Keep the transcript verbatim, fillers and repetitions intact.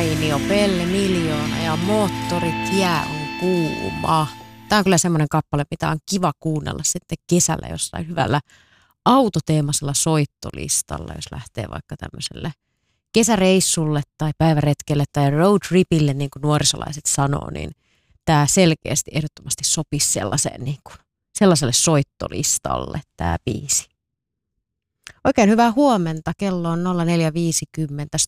mainio, pelle miljoona ja moottoritie on kuuma. Tämä on kyllä semmoinen kappale, mitä on kiva kuunnella sitten kesällä jossain hyvällä autoteemasella soittolistalla, jos lähtee vaikka tämmöiselle kesäreissulle tai päiväretkelle tai roadtripille, niin kuin nuorisolaiset sanoo, niin tämä selkeästi ehdottomasti sopisi sellaiseen, niin kuin, sellaiselle soittolistalle tämä biisi. Oikein hyvää huomenta. Kello on nolla neljä viisikymmentä.